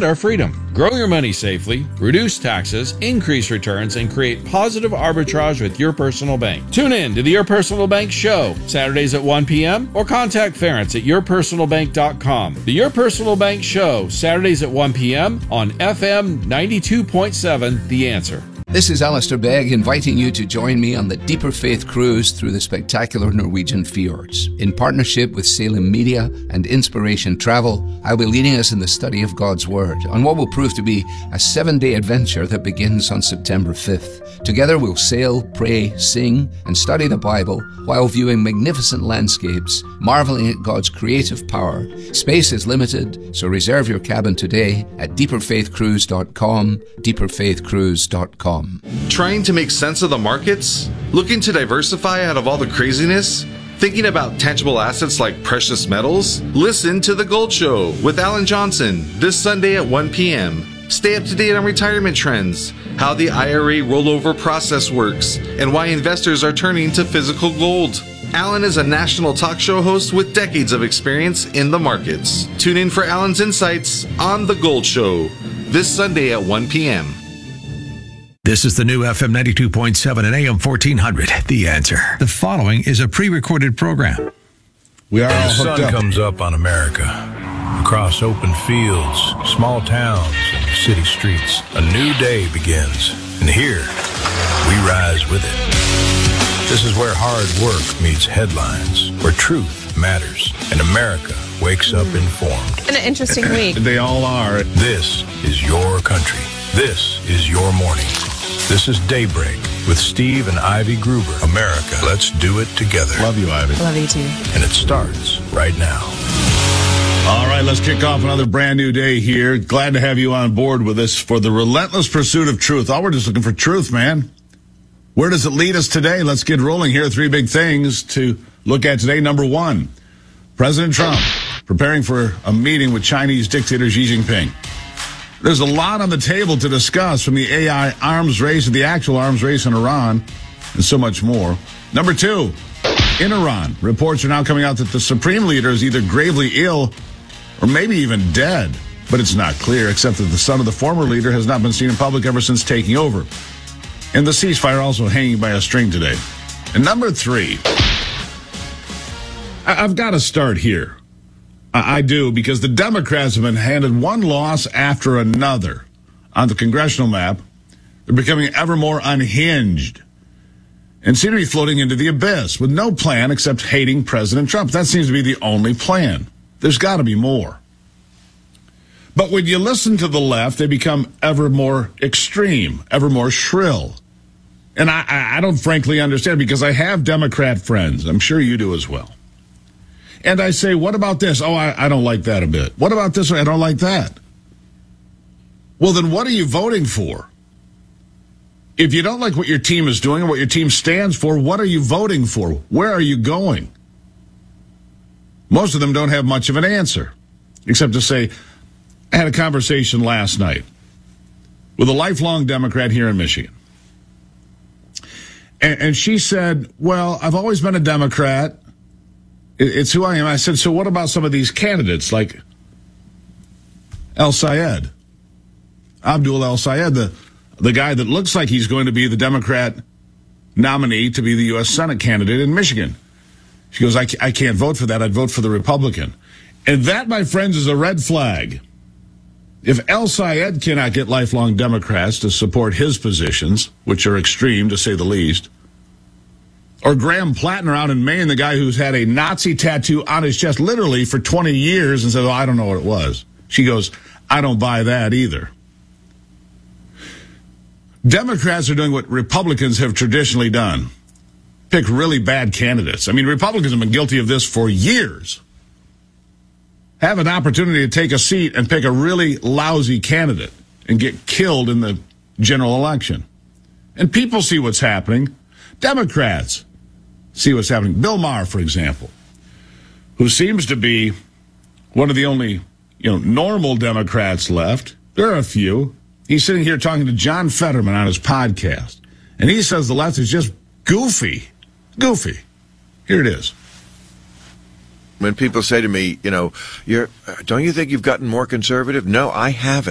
and our freedom. Grow your money safely, reduce taxes, increase returns, and create positive arbitrage with Your Personal Bank. Tune in to the Your Personal Bank Show, Saturdays at 1 p.m. or contact Ference at yourpersonalbank.com. The Your Personal Bank Show, Saturdays at 1 p.m. on FM 92.7 The Answer. This is Alistair Begg inviting you to join me on the Deeper Faith Cruise through the spectacular Norwegian fjords. In partnership with Salem Media and Inspiration Travel, I'll be leading us in the study of God's Word on what will prove to be a 7-day adventure that begins on September 5th. Together we'll sail, pray, sing, and study the Bible while viewing magnificent landscapes, marveling at God's creative power. Space is limited, so reserve your cabin today at deeperfaithcruise.com, deeperfaithcruise.com. Trying to make sense of the markets? Looking to diversify out of all the craziness? Thinking about tangible assets like precious metals? Listen to The Gold Show with Alan Johnson this Sunday at 1 p.m. Stay up to date on retirement trends, how the IRA rollover process works, and why investors are turning to physical gold. Alan is a national talk show host with decades of experience in the markets. Tune in for Alan's insights on The Gold Show this Sunday at 1 p.m. This is the new FM 92.7 and AM 1400, The Answer. The following is a pre-recorded program. We are all hooked up. The sun comes up on America. Across open fields, small towns, and city streets, a new day begins. And here, we rise with it. This is where hard work meets headlines, where truth matters, and America wakes up informed. An interesting week. They all are. This is your country. This is your morning. This is Daybreak with Steve and Ivy Gruber. America, let's do it together. Love you, Ivy. Love you too. And it starts right now. All right, let's kick off another brand new day here. Glad to have you on board with us for the relentless pursuit of truth. We're just looking for truth, man. Where does it lead us today? Let's get rolling here. 3 big things to look at today. Number 1, President Trump preparing for a meeting with Chinese dictator Xi Jinping. There's a lot on the table to discuss, from the AI arms race to the actual arms race in Iran and so much more. Number 2, in Iran, reports are now coming out that the supreme leader is either gravely ill or maybe even dead. But it's not clear, except that the son of the former leader has not been seen in public ever since taking over. And the ceasefire also hanging by a string today. And number 3, I've got to start here. I do, because the Democrats have been handed one loss after another on the congressional map. They're becoming ever more unhinged and seem to be floating into the abyss with no plan except hating President Trump. That seems to be the only plan. There's got to be more. But when you listen to the left, they become ever more extreme, ever more shrill. And I don't frankly understand, because I have Democrat friends. I'm sure you do as well. And I say, what about this? Oh, I don't like that a bit. What about this? I don't like that. Well, then what are you voting for? If you don't like what your team is doing or what your team stands for, what are you voting for? Where are you going? Most of them don't have much of an answer, except to say, I had a conversation last night with a lifelong Democrat here in Michigan. And she said, well, I've always been a Democrat. It's who I am. I said, so what about some of these candidates like El-Sayed? Abdul El-Sayed, the guy that looks like he's going to be the Democrat nominee to be the U.S. Senate candidate in Michigan. She goes, I can't vote for that. I'd vote for the Republican. And that, my friends, is a red flag. If El-Sayed cannot get lifelong Democrats to support his positions, which are extreme to say the least, or Graham Plattner out in Maine, the guy who's had a Nazi tattoo on his chest literally for 20 years and says, oh, I don't know what it was. She goes, I don't buy that either. Democrats are doing what Republicans have traditionally done. Pick really bad candidates. I mean, Republicans have been guilty of this for years. Have an opportunity to take a seat and pick a really lousy candidate and get killed in the general election. And people see what's happening. Democrats see what's happening. Bill Maher, for example, who seems to be one of the only, normal Democrats left. There are a few. He's sitting here talking to John Fetterman on his podcast, and he says the left is just goofy. Goofy. Here it is. When people say to me, don't you think you've gotten more conservative? No, I haven't.